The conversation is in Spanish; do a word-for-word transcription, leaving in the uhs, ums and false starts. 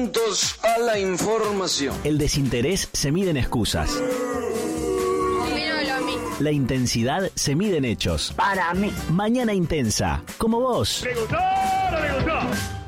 Atentos a la información. El desinterés se mide en excusas. La intensidad se mide en hechos. Para mí. Mañana intensa, como vos. ¿Le gustó o no le gustó?